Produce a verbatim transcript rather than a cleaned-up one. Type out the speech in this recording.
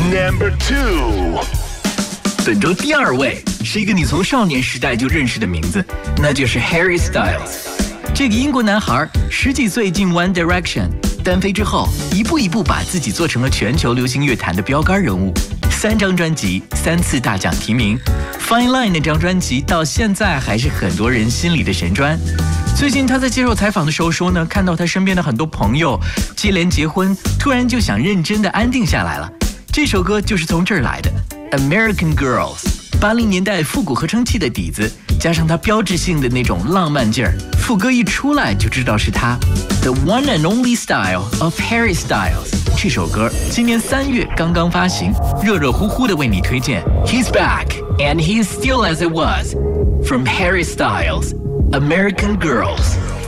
Number two， 本周第二位是一个你从少年时代就认识的名字，那就是 Harry Styles。这个英国男孩十几岁进 One Direction， 单飞之后一步一步把自己做成了全球流行乐坛的标杆人物，三张专辑，三次大奖提名。Fine Line 那张专辑到现在还是很多人心里的神专。最近他在接受采访的时候说呢，看到他身边的很多朋友接连结婚，突然就想认真的安定下来了。这首歌就是从这儿来的 American Girls， 八零年代复古合成器的底子，加上他标志性的那种浪漫劲儿，副歌一出来就知道是他 The One and Only Style of Harry Styles。 这首歌今年三月刚刚发行，热热乎乎的为你推荐 He's back and he's still as it was From Harry Styles American Girls。